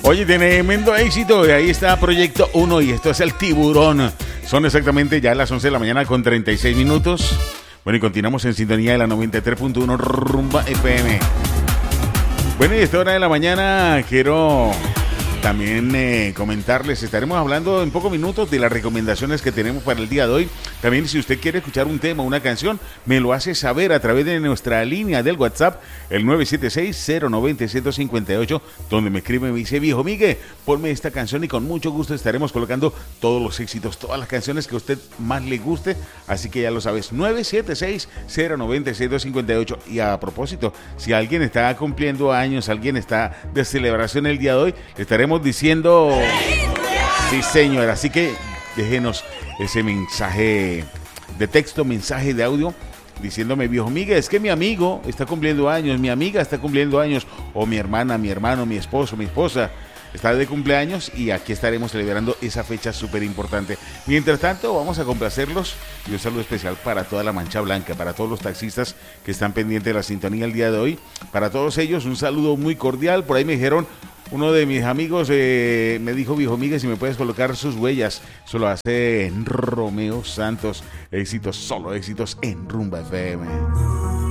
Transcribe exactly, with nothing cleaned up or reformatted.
Oye, tremendo éxito. Y ahí está Proyecto uno y esto es El Tiburón. Son exactamente ya las once de la mañana con treinta y seis minutos. Bueno, y continuamos en sintonía de la noventa y tres punto uno Rumba F M. Bueno, y a esta hora de la mañana quiero también eh, comentarles, estaremos hablando en pocos minutos de las recomendaciones que tenemos para el día de hoy. También si usted quiere escuchar un tema, una canción, me lo hace saber a través de nuestra línea del WhatsApp, el nueve siete seis, cero nueve cero, ciento cincuenta y ocho, donde me escribe y me dice, viejo Miguel, ponme esta canción y con mucho gusto estaremos colocando todos los éxitos, todas las canciones que a usted más le guste. Así que ya lo sabes, nueve siete seis, cero nueve cero, ciento cincuenta y ocho. Y a propósito, si alguien está cumpliendo años, alguien está de celebración el día de hoy, estaremos diciendo sí señor, así que déjenos ese mensaje de texto, mensaje de audio diciéndome, viejo Miguel, es que mi amigo está cumpliendo años, mi amiga está cumpliendo años, o mi hermana, mi hermano, mi esposo, mi esposa está de cumpleaños, y aquí estaremos celebrando esa fecha súper importante. Mientras tanto, vamos a complacerlos y un saludo especial para toda la Mancha Blanca, para todos los taxistas que están pendientes de la sintonía el día de hoy. Para todos ellos, un saludo muy cordial. Por ahí me dijeron, uno de mis amigos eh, me dijo, viejo Miguel, si me puedes colocar sus huellas. Eso lo hace en Romeo Santos. Éxitos, solo éxitos en Rumba F M.